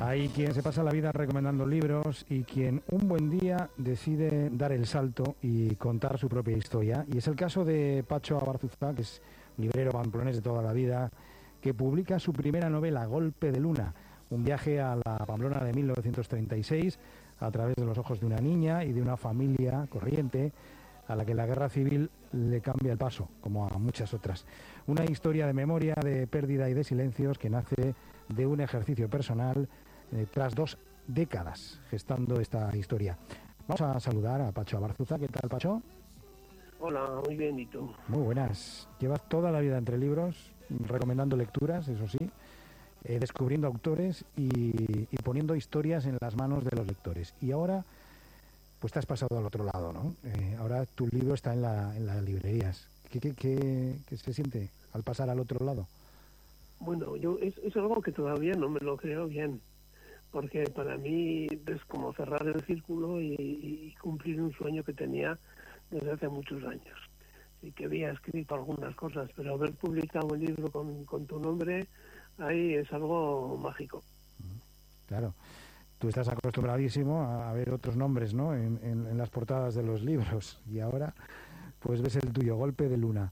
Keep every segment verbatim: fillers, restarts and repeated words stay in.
Hay quien se pasa la vida recomendando libros y quien un buen día decide dar el salto y contar su propia historia. Y es el caso de Pacho Abarzuza, que es librero pamplonés de toda la vida, que publica su primera novela, Golpe de Luna, un viaje a la Pamplona de mil novecientos treinta y seis a través de los ojos de una niña y de una familia corriente a la que la guerra civil le cambia el paso, como a muchas otras. Una historia de memoria, de pérdida y de silencios que nace de un ejercicio personal eh, tras dos décadas gestando esta historia. Vamos a saludar a Pacho Abarzuza. ¿Qué tal, Pacho? Hola, muy bien, ¿y tú? Muy buenas. Llevas toda la vida entre libros, recomendando lecturas, eso sí, eh, descubriendo autores y, y poniendo historias en las manos de los lectores. Y ahora, pues te has pasado al otro lado, ¿no? Eh, ahora tu libro está en, la, en las librerías. ¿Qué, qué, qué, qué se siente al pasar al otro lado? Bueno, yo es, es algo que todavía no me lo creo bien, porque para mí es como cerrar el círculo y, y cumplir un sueño que tenía desde hace muchos años. Y que había escrito algunas cosas, pero haber publicado un libro con, con tu nombre, ahí es algo mágico. Claro. Tú estás acostumbradísimo a ver otros nombres, ¿no?, en, en, en las portadas de los libros, y ahora pues ves el tuyo, Golpe de Luna.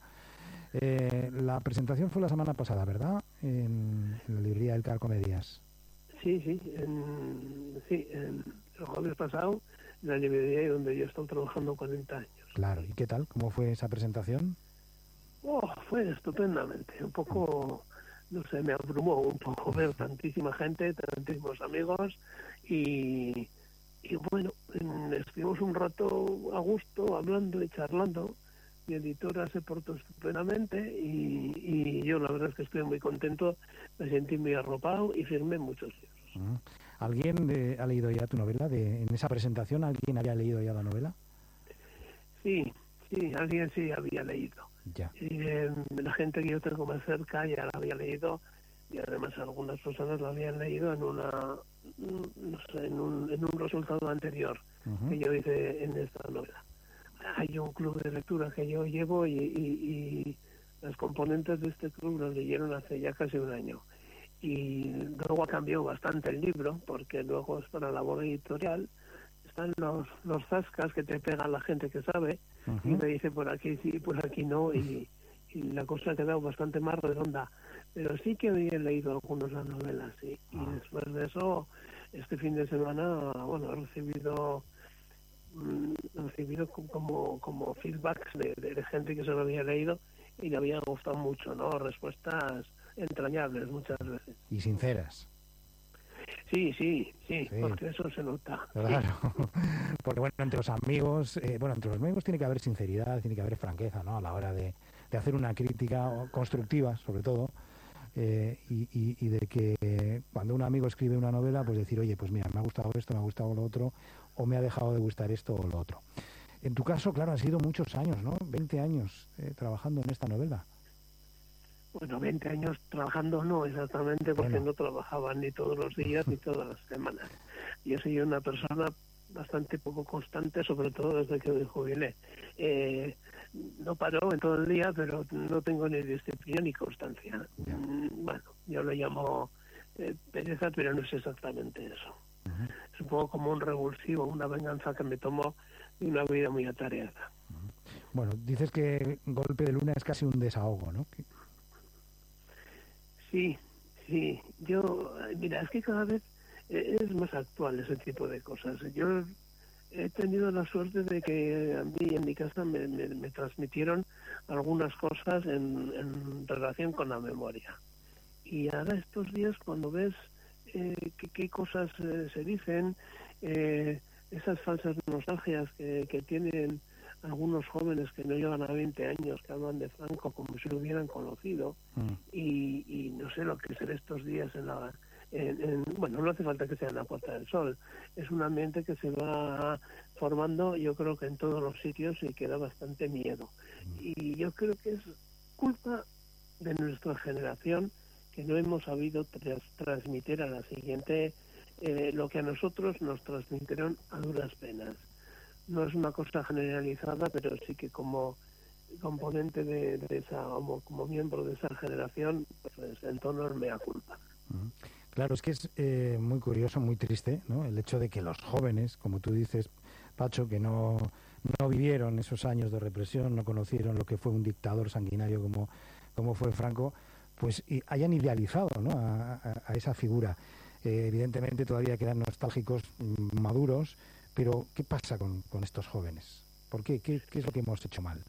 Eh, la presentación fue la semana pasada, ¿verdad?, en, en la librería del Carcomedias. Sí, sí, en, sí, en el jueves pasado, en la librería donde yo he estado trabajando cuarenta años. Claro, ¿y qué tal? ¿Cómo fue esa presentación? Oh, fue estupendamente, un poco, no sé, me abrumó un poco ver tantísima gente, tantísimos amigos, y, y bueno, estuvimos un rato a gusto hablando y charlando. Mi editora se portó estupendamente y, y yo la verdad es que estoy muy contento, me sentí muy arropado y firmé muchos libros. Uh-huh. ¿Alguien de, ha leído ya tu novela? De, ¿En esa presentación alguien había leído ya la novela? Sí, sí, alguien sí había leído. Ya. Y, eh, la gente que yo tengo más cerca ya la había leído y además algunas personas la habían leído en una, no sé, en un, en un resultado anterior uh-huh. que yo hice en esta novela. Hay un club de lectura que yo llevo y, y, y las componentes de este club lo leyeron hace ya casi un año. Y luego ha cambiado bastante el libro, porque luego es para labor editorial. Están los, los zascas que te pega la gente que sabe, uh-huh. y me dice por aquí sí, por aquí no, y, y la cosa ha quedado bastante más redonda. Pero sí que había leído algunas las novelas, sí. Y uh-huh. después de eso, este fin de semana, bueno, he recibido... recibido como como feedbacks de, de, de gente que se lo había leído y le había gustado mucho, ¿no? Respuestas entrañables muchas veces. Y sinceras. Sí, sí, sí, sí, porque eso se nota. Claro, sí. Porque bueno, entre los amigos, eh, bueno, entre los amigos tiene que haber sinceridad, tiene que haber franqueza, ¿no?, a la hora de, de hacer una crítica constructiva, sobre todo, eh, y, y, y de que cuando un amigo escribe una novela, pues decir, oye, pues mira, me ha gustado esto, me ha gustado lo otro, o me ha dejado de gustar esto o lo otro. En tu caso, claro, han sido muchos años, ¿no? veinte años eh, trabajando en esta novela. Bueno, veinte años trabajando no exactamente, porque bueno. no trabajaba ni todos los días ni todas las semanas. Yo soy una persona bastante poco constante, sobre todo desde que me jubilé. Eh, no paro en todo el día, pero no tengo ni disciplina ni constancia. Yeah. Bueno, yo lo llamo eh, pereza, pero no es exactamente eso. Uh-huh. Es un poco como un revulsivo, una venganza que me tomó de una vida muy atareada. Uh-huh. Bueno, dices que Golpe de Luna es casi un desahogo, ¿no? ¿Qué? Sí, sí. Yo, mira, es que cada vez es más actual ese tipo de cosas. Yo he tenido la suerte de que a mí en mi casa me, me, me transmitieron algunas cosas en, en relación con la memoria. Y ahora estos días cuando ves eh, qué, qué cosas eh, se dicen, eh, esas falsas nostalgias que, que tienen algunos jóvenes que no llegan a veinte años, que hablan de Franco como si lo hubieran conocido, mm. y, y no sé lo que será estos días en la... En, en, bueno, no hace falta que sea en la Puerta del Sol, es un ambiente que se va formando, yo creo que en todos los sitios, y que da bastante miedo. Mm. Y yo creo que es culpa de nuestra generación que no hemos sabido tras, transmitir a la siguiente eh, lo que a nosotros nos transmitieron a duras penas. No es una cosa generalizada, pero sí que como componente de, de esa, como, como miembro de esa generación, pues en tono es mea culpa. Uh-huh. Claro, es que es eh, muy curioso, muy triste, ¿no? El hecho de que los jóvenes, como tú dices, Pacho, que no, no vivieron esos años de represión, no conocieron lo que fue un dictador sanguinario como, como fue Franco, pues y hayan idealizado, ¿no? a, a, a esa figura. Eh, evidentemente todavía quedan nostálgicos mm, maduros, pero ¿qué pasa con, con estos jóvenes? ¿Por qué? ¿Qué? ¿Qué es lo que hemos hecho mal?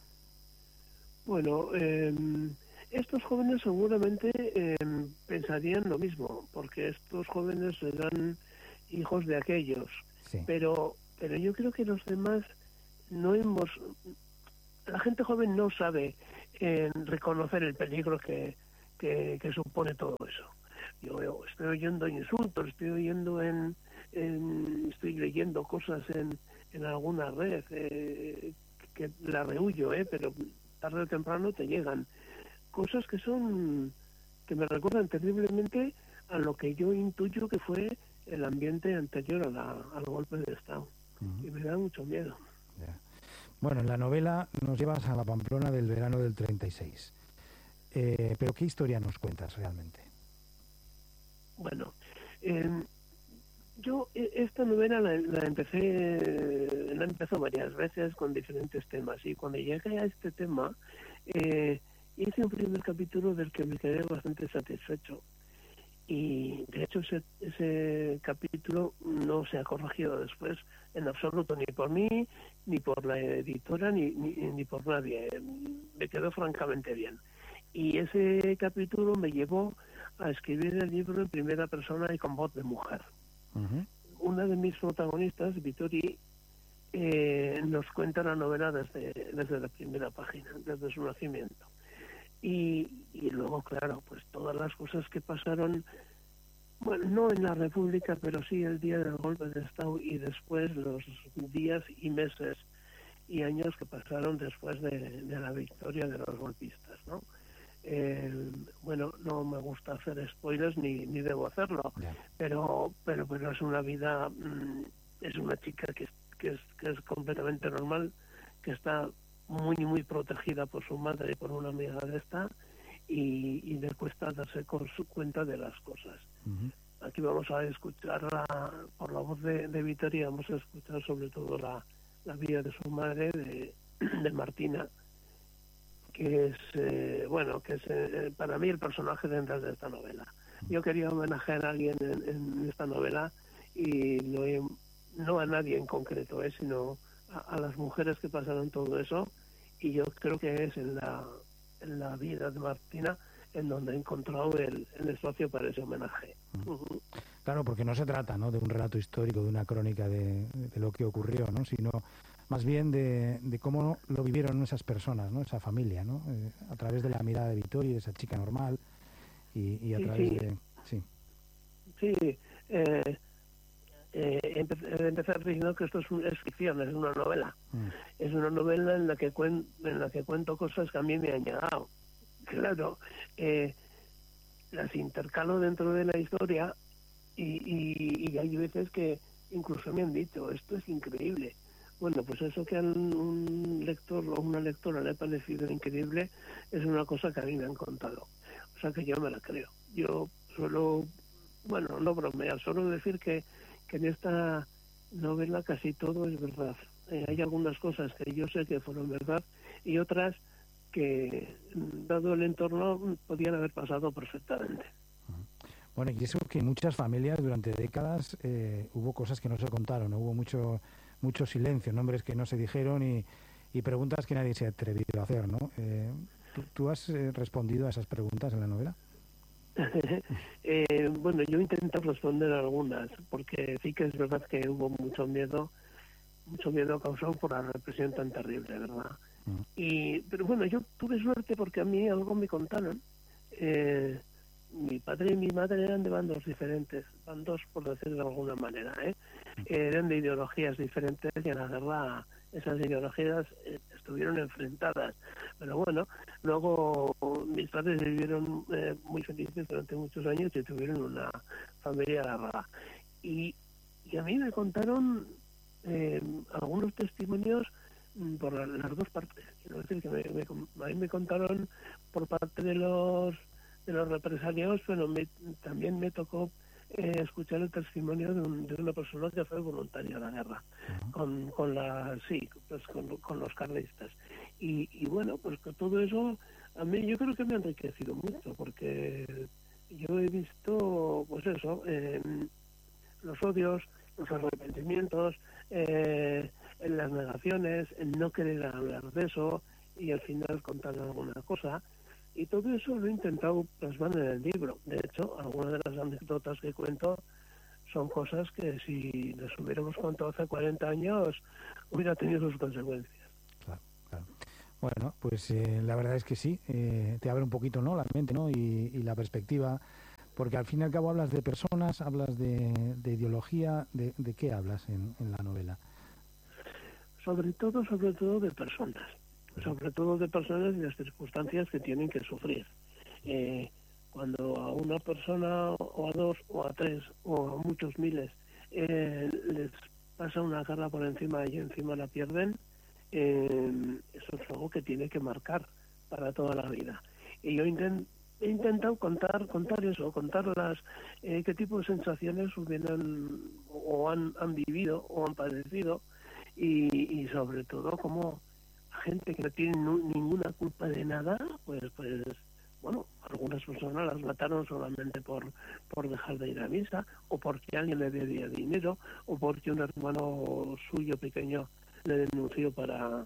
Bueno, eh, estos jóvenes seguramente eh, pensarían lo mismo, porque estos jóvenes serán hijos de aquellos, Sí. pero pero yo creo que los demás no hemos, la gente joven no sabe eh, reconocer el peligro que, que, que supone todo eso. Yo, yo estoy oyendo insultos, estoy oyendo en, en estoy leyendo cosas en, en alguna red eh, que la rehuyo, eh, pero tarde o temprano te llegan cosas que son, que me recuerdan terriblemente a lo que yo intuyo que fue el ambiente anterior a la, al golpe de Estado. Uh-huh. Y me da mucho miedo. Yeah. Bueno, en la novela nos llevas a la Pamplona del verano del treinta y seis. Eh, pero ¿qué historia nos cuentas realmente? Bueno, eh, yo esta novela la, la empecé, la empezó varias veces con diferentes temas, y cuando llegué a este tema eh, hice un primer capítulo del que me quedé bastante satisfecho, y de hecho ese, ese capítulo no se ha corregido después en absoluto, ni por mí, ni por la editora, ni, ni, ni por nadie. Me quedó francamente bien, y ese capítulo me llevó a escribir el libro en primera persona y con voz de mujer. Uh-huh. Una de mis protagonistas, Vittori, eh, nos cuenta la novela desde, desde la primera página, desde su nacimiento. Y, y luego, claro, pues todas las cosas que pasaron, bueno, no en la República, pero sí el día del golpe de Estado, y después los días y meses y años que pasaron después de, de la victoria de los golpistas, ¿no? Eh, bueno, no me gusta hacer spoilers ni, ni debo hacerlo, yeah. pero, pero pero es una vida, mmm, es una chica que, que, es, que es completamente normal, que está muy muy protegida por su madre y por una amiga de esta, y, y le cuesta darse con su cuenta de las cosas. Uh-huh. Aquí vamos a escuchar la, por la voz de, de Vittoria, vamos a escuchar sobre todo la, la vida de su madre, de, de Martina, que es, eh, bueno, que es eh, para mí el personaje dentro de esta novela. Yo quería homenajear a alguien en, en esta novela, y no, he, no a nadie en concreto, eh, sino a, a las mujeres que pasaron todo eso, y yo creo que es en la, en la vida de Martina en donde he encontrado el, el espacio para ese homenaje. Uh-huh. Claro, porque no se trata, ¿no?, de un relato histórico, de una crónica de, de lo que ocurrió, ¿no?, sino más bien de, de cómo lo vivieron esas personas, ¿no?, esa familia, ¿no?, eh, a través de la mirada de Vittoria, de esa chica normal, y, y a sí, través sí. de... Sí, sí eh, eh, empecé, empecé diciendo que esto es, un, es ficción, es una novela. Mm. Es una novela en la, que cuen, en la que cuento cosas que a mí me han llegado. Claro, eh, las intercalo dentro de la historia, y, y, y hay veces que incluso me han dicho, esto es increíble. Bueno, pues eso que a un lector o una lectora le ha parecido increíble es una cosa que a mí me han contado. O sea que yo me la creo. Yo solo, bueno, no bromear, solo decir que, que en esta novela casi todo es verdad. Eh, hay algunas cosas que yo sé que fueron verdad, y otras que, dado el entorno, podían haber pasado perfectamente. Bueno, y eso que en muchas familias durante décadas eh, hubo cosas que no se contaron, ¿no? Hubo mucho mucho silencio, nombres que no se dijeron, y, y preguntas que nadie se ha atrevido a hacer, ¿no? Eh, ¿tú, ¿Tú has eh, respondido a esas preguntas en la novela? eh, bueno, yo intento responder a algunas, porque sí que es verdad que hubo mucho miedo, mucho miedo causado por la represión tan terrible, ¿verdad? Uh-huh. Y, pero bueno, yo tuve suerte porque a mí algo me contaron. Eh, mi padre y mi madre eran de bandos diferentes, bandos por decirlo de alguna manera, ¿eh? Eh, eran de ideologías diferentes, y en la guerra esas ideologías eh, estuvieron enfrentadas. Pero bueno, luego mis padres vivieron eh, muy felices durante muchos años y tuvieron una familia agarrada. Y, y a mí me contaron eh, algunos testimonios por las dos partes. Quiero decir que me, me, a mí me contaron por parte de los de los represaliados, pero me, también me tocó eh, escuchar el testimonio de, un, de una persona que fue voluntaria a la guerra, uh-huh. con, con la sí, pues con, con los carlistas. Y, y bueno, pues que todo eso a mí yo creo que me ha enriquecido mucho, porque yo he visto, pues eso, eh, los odios, los arrepentimientos, eh, en las negaciones, en no querer hablar de eso y al final contar alguna cosa. Y todo eso lo he intentado plasmar en el libro. De hecho, algunas de las anécdotas que cuento son cosas que si las hubiéramos contado hace cuarenta años hubiera tenido sus consecuencias. Claro, claro. Bueno, pues eh, la verdad es que sí, eh, te abre un poquito, ¿no?, la mente, ¿no?, y, y la perspectiva, porque al fin y al cabo hablas de personas, hablas de, de ideología, de, ¿de qué hablas en, en la novela? Sobre todo, sobre todo de personas. sobre todo de personas y las circunstancias que tienen que sufrir. Eh, cuando a una persona o a dos o a tres o a muchos miles eh, les pasa una guerra por encima y encima la pierden, eh, eso es algo que tiene que marcar para toda la vida. Y yo intent, he intentado contar contar eso, contar las, eh, qué tipo de sensaciones hubieran o han, han vivido o han padecido y, y sobre todo cómo gente que no tiene no, ninguna culpa de nada, pues pues bueno, algunas personas las mataron solamente por por dejar de ir a misa, o porque alguien le debía dinero, o porque un hermano suyo pequeño le denunció para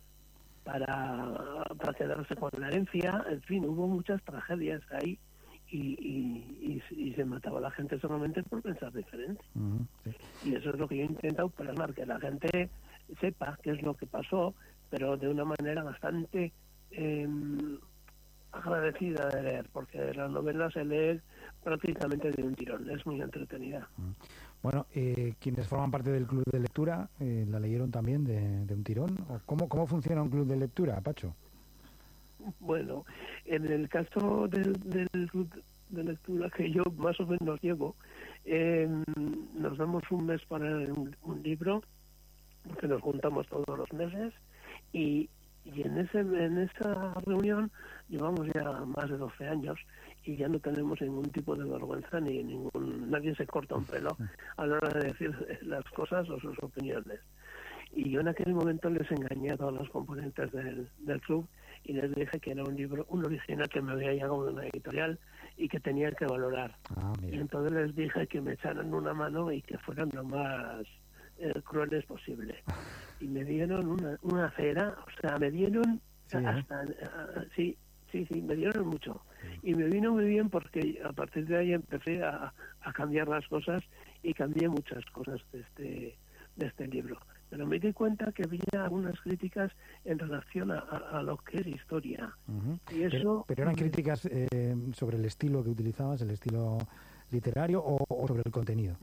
para para quedarse con la herencia. En fin, hubo muchas tragedias ahí y, y, y, y se mataba a la gente solamente por pensar diferente. Uh-huh, sí. Y eso es lo que yo he intentado plasmar, que la gente sepa qué es lo que pasó, pero de una manera bastante eh, agradecida de leer, porque la novela se lee prácticamente de un tirón, es muy entretenida. Bueno, eh, quienes forman parte del club de lectura, eh, ¿la leyeron también de, de un tirón? ¿O cómo, ¿Cómo funciona un club de lectura, Pacho? Bueno, en el caso del, del club de lectura que yo más o menos llevo, eh, nos damos un mes para leer un, un libro, que nos juntamos todos los meses, y, y en ese en esa reunión llevamos ya más de doce años y ya no tenemos ningún tipo de vergüenza, ni ningún nadie se corta un pelo a la hora de decir las cosas o sus opiniones. Y yo en aquel momento les engañé a todos los componentes del, del club y les dije que era un libro, un original que me había llegado de una editorial y que tenía que valorar. Ah, y entonces les dije que me echaran una mano y que fueran lo más eh, crueles posible. Y me dieron una, una cera, o sea, me dieron sí, hasta... ¿eh? uh, sí, sí, sí, me dieron mucho. Y me vino muy bien porque a partir de ahí empecé a, a cambiar las cosas y cambié muchas cosas de este, de este libro. Pero me di cuenta que había algunas críticas en relación a, a, a lo que es historia. Uh-huh. Y eso, pero, pero eran críticas eh, sobre el estilo que utilizabas, el estilo literario o, o sobre el contenido.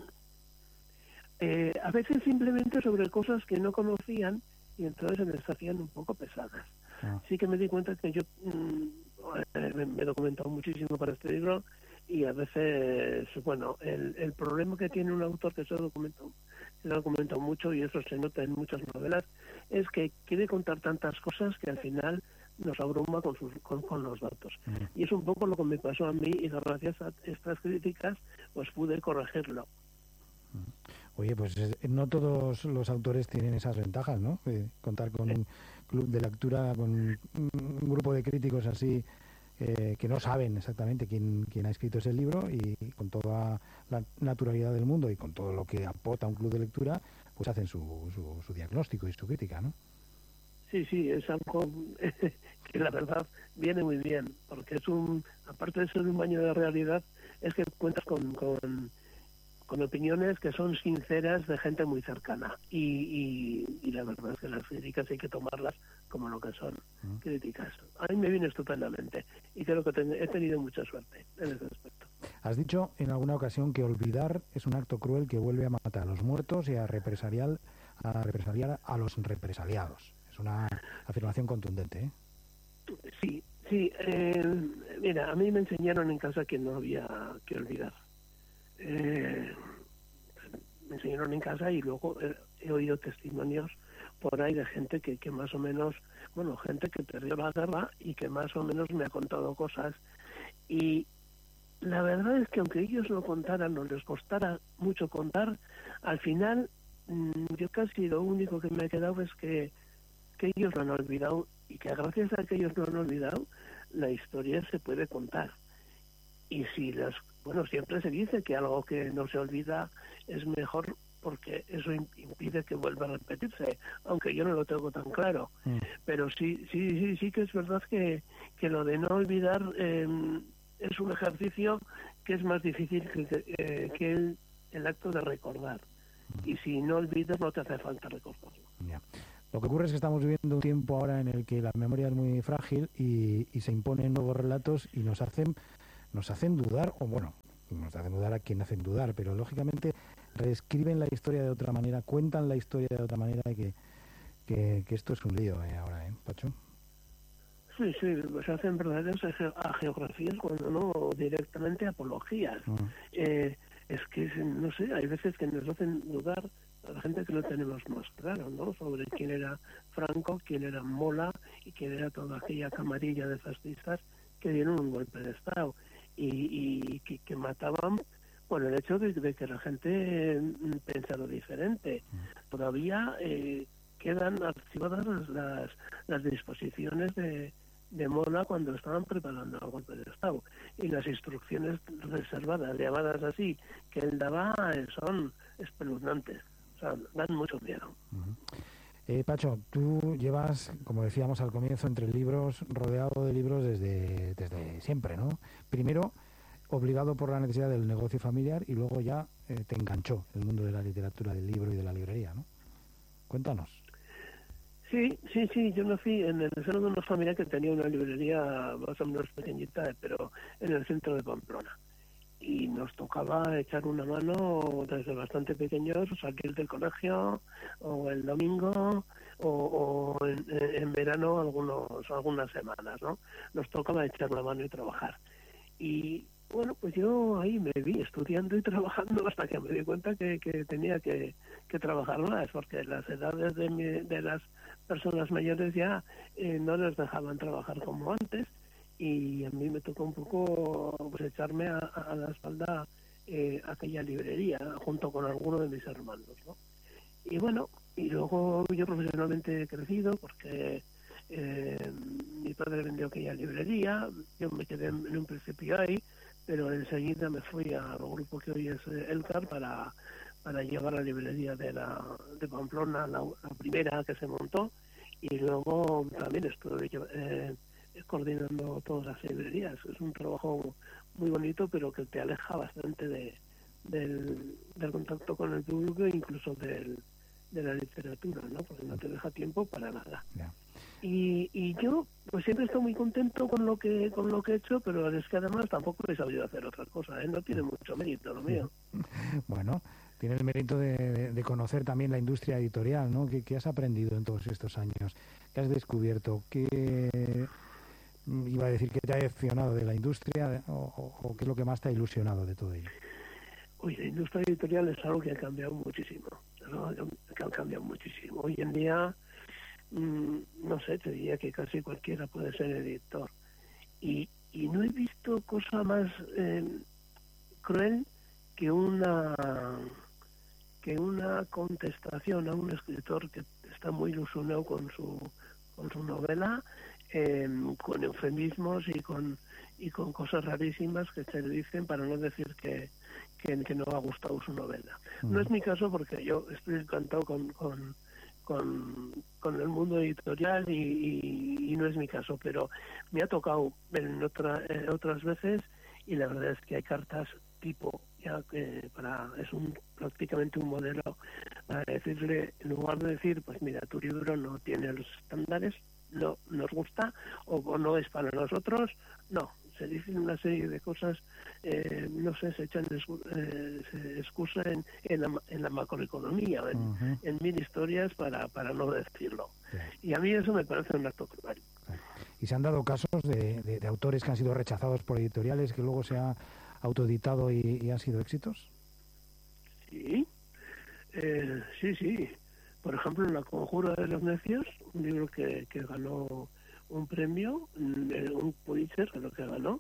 Eh, a veces simplemente sobre cosas que no conocían y entonces se les hacían un poco pesadas. Ah. Sí que me di cuenta que yo mmm, me he documentado muchísimo para este libro y a veces, bueno, el, el problema que tiene un autor que se ha documentado, se ha documentado mucho, y eso se nota en muchas novelas, es que quiere contar tantas cosas que al final nos abruma con, sus, con, con los datos. Mm. Y es un poco lo que me pasó a mí y gracias a estas críticas pues pude corregirlo. Oye, pues no todos los autores tienen esas ventajas, ¿no? De contar con un club de lectura, con un grupo de críticos así eh, que no saben exactamente quién, quién ha escrito ese libro y con toda la naturalidad del mundo y con todo lo que aporta un club de lectura, pues hacen su, su, su diagnóstico y su crítica, ¿no? Sí, sí, es algo que la verdad viene muy bien, porque es un, aparte de ser un baño de realidad, es que cuentas con... con con opiniones que son sinceras de gente muy cercana y, y, y la verdad es que las críticas hay que tomarlas como lo que son, mm. críticas. A mí me viene estupendamente y creo que ten, he tenido mucha suerte en ese aspecto. Has dicho en alguna ocasión que olvidar es un acto cruel que vuelve a matar a los muertos y a represaliar a, represaliar a los represaliados. Es una afirmación contundente, ¿eh? Sí, sí. Eh, mira, a mí me enseñaron en casa que no había que olvidar. Eh, me enseñaron en casa y luego he, he oído testimonios por ahí de gente que, que más o menos, bueno, gente que perdió la guerra y que más o menos me ha contado cosas Y la verdad es que aunque ellos lo contaran o les costara mucho contar, al final yo casi lo único que me ha quedado es que, que ellos lo han olvidado y que gracias a que ellos lo han olvidado, la historia se puede contar. Y si las, bueno, siempre se dice que algo que no se olvida es mejor porque eso impide que vuelva a repetirse, aunque yo no lo tengo tan claro. Mm. Pero sí, sí, sí, sí que es verdad que, que lo de no olvidar eh, es un ejercicio que es más difícil que, eh, que el, el acto de recordar. Y si no olvidas, no te hace falta recordarlo. Yeah. Lo que ocurre es que estamos viviendo un tiempo ahora en el que la memoria es muy frágil y, y se imponen nuevos relatos y nos hacen nos hacen dudar, o bueno, nos hacen dudar a quien hacen dudar, pero lógicamente reescriben la historia de otra manera, cuentan la historia de otra manera, y que, que, que esto es un lío eh, ahora, ¿eh, Pacho? Sí, sí, se hacen verdaderas geografías cuando no directamente apologías. Uh-huh. Eh, es que, no sé, hay veces que nos hacen dudar a la gente que no tenemos más claro, ¿no? Sobre quién era Franco, quién era Mola y quién era toda aquella camarilla de fascistas que dieron un golpe de Estado y, y que, que mataban por el hecho de, de que la gente pensaba diferente. Todavía eh, quedan archivadas las, las disposiciones de, de Mola cuando estaban preparando el golpe de Estado. Y las instrucciones reservadas, llamadas así, que él daba eh, son espeluznantes. O sea, dan mucho miedo. Uh-huh. Eh, Pacho, tú llevas, como decíamos al comienzo, entre libros, rodeado de libros desde, desde siempre, ¿no? Primero, obligado por la necesidad del negocio familiar y luego ya eh, te enganchó el mundo de la literatura, del libro y de la librería, ¿no? Cuéntanos. Sí, sí, sí, yo nací en el seno de una familia que tenía una librería más o menos pequeñita, pero en el centro de Pamplona. Y nos tocaba echar una mano desde bastante pequeños, salir del colegio, o el domingo, o, o en, en verano algunos algunas semanas, ¿no? Nos tocaba echar la mano y trabajar. Y bueno, pues yo ahí me vi estudiando y trabajando hasta que me di cuenta que, que tenía que, que trabajar más, porque las edades de, mi, de las personas mayores ya eh, no les dejaban trabajar como antes, y a mí me tocó un poco pues echarme a, a la espalda eh, aquella librería junto con alguno de mis hermanos, ¿no? Y bueno, y luego yo profesionalmente he crecido porque eh, mi padre vendió aquella librería, yo me quedé en, en un principio ahí, pero enseguida me fui al grupo que hoy es Elcar para, para llevar la librería de la de Pamplona, la, la primera que se montó, y luego también estuve eh, coordinando todas las librerías. Es un trabajo muy bonito, pero que te aleja bastante de, del, del contacto con el público e incluso del, de la literatura, ¿no? Porque no te deja tiempo para nada. Yeah. Y, y yo pues siempre estoy muy contento con lo que con lo que he hecho, pero es que además tampoco he sabido hacer otra cosa, ¿eh? No tiene mucho mérito lo mío. Bueno, tiene el mérito de, de, de conocer también la industria editorial, ¿no? ¿Qué, qué has aprendido en todos estos años? ¿Qué has descubierto? ¿Qué iba a decir que te ha decepcionado de la industria o, o, o qué es lo que más te ha ilusionado de todo ello? Uy, la industria editorial es algo que ha cambiado muchísimo, ¿no? Que ha cambiado muchísimo. Hoy en día, mmm, no sé, te diría que casi cualquiera puede ser editor. Y, y no he visto cosa más eh, cruel que una que una contestación a un escritor que está muy ilusionado con su con su novela, eh, con eufemismos y con y con cosas rarísimas que se le dicen para no decir que, que, que no ha gustado su novela. Uh-huh. No es mi caso porque yo estoy encantado con, con, con, con el mundo editorial y, y, y no es mi caso, pero me ha tocado en otra, eh, otras veces, y la verdad es que hay cartas tipo, ya que para es un prácticamente un modelo para decirle, en lugar de decir, pues mira, tu libro no tiene los estándares, no nos gusta o, o no es para nosotros, no, se dicen una serie de cosas, eh, no sé, se echan eh, se excusa en, en, la, en la macroeconomía, en, uh-huh. en mil historias para, para no decirlo. Sí. Y a mí eso me parece un acto cruel. Sí. ¿Y se han dado casos de, de, de autores que han sido rechazados por editoriales que luego se ha autoeditado y, y han sido éxitos? Sí, eh, sí, sí. Por ejemplo, La conjura de los necios, un libro que, que ganó un premio, un Pulitzer, que es lo que ganó,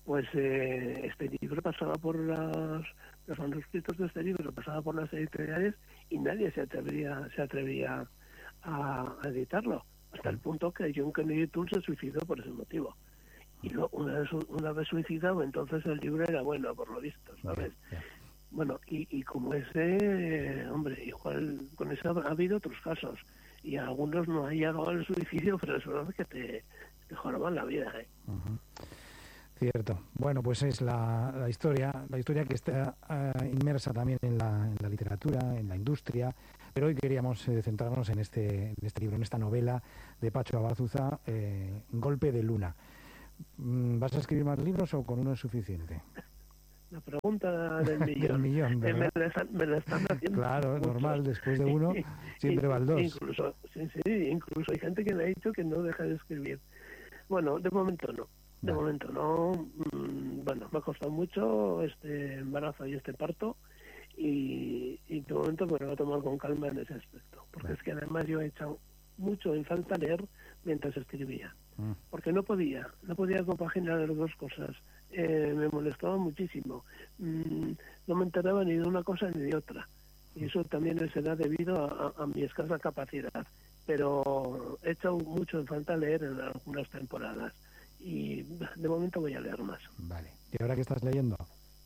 pues eh, este libro pasaba por las, los manuscritos de este libro pasaba por las editoriales y nadie se atrevía, se atrevía a, a editarlo, hasta el punto que John Kennedy Toole se suicidó por ese motivo. Y luego, una vez, una vez suicidado, entonces el libro era bueno, por lo visto, ¿sabes? Yeah, yeah. Bueno, y, y como ese, eh, hombre, igual con eso ha habido otros casos, y a algunos no ha llegado al suicidio, pero es verdad que te, te joroban la vida, ¿eh? Uh-huh. Cierto. Bueno, pues es la, la historia, la historia que está uh, inmersa también en la, en la literatura, en la industria, pero hoy queríamos eh, centrarnos en este, en este libro, en esta novela de Pacho Abarzuza, eh, Golpe de Luna. ¿Vas a escribir más libros o con uno es suficiente? La pregunta del millón. del millón, eh, me, la están, me la están haciendo. Claro, es normal, después de uno siempre va el dos. Incluso, sí, sí, incluso hay gente que me ha dicho que no deja de escribir. Bueno, de momento no. De vale. momento no. Bueno, me ha costado mucho este embarazo y este parto y, y de momento me lo voy a tomar con calma en ese aspecto. Porque vale. es que además yo he echado mucho en falta leer mientras escribía. Mm. Porque no podía, no podía compaginar las dos cosas. Eh, me molestaba muchísimo. Mm, no me enteraba ni de una cosa ni de otra. Y eso también será debido a, a, a mi escasa capacidad. Pero he echado mucho en falta leer en algunas temporadas. Y de momento voy a leer más. Vale. ¿Y ahora qué estás leyendo?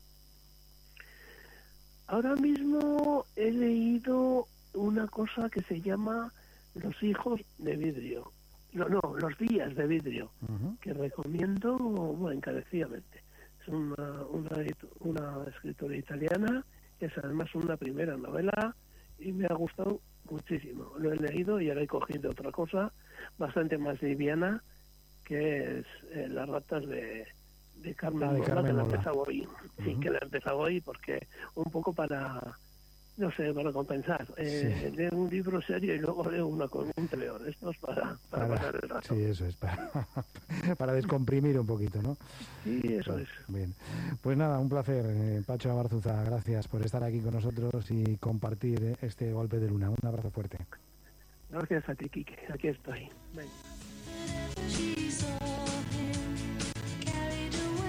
Ahora mismo he leído una cosa que se llama Los hijos de vidrio. No, no, Los días de vidrio, uh-huh. que recomiendo bueno, encarecidamente. Es una, una, una escritora italiana, que es además una primera novela y me ha gustado muchísimo. Lo he leído y ahora he cogido otra cosa bastante más liviana, que es eh, Las ratas de, de Carmen ah, de Mola, Carmen que la Mola. empezaba hoy. Uh-huh. Sí, que la empezaba hoy porque un poco para... no sé, para compensar. Eh, sí. Leo un libro serio y luego leo una con un teleón. Esto es para, para, para pasar el rato. Sí, eso es, para, para descomprimir un poquito, ¿no? Sí, eso pues, es. Bien. Pues nada, un placer, eh, Pacho Abarzuza. Gracias por estar aquí con nosotros y compartir eh, este golpe de luna. Un abrazo fuerte. Gracias a ti, Quique. Aquí estoy. Ven.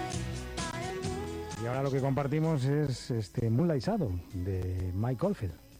Y ahora lo que compartimos es este Moonlight Shadow de Mike Oldfield.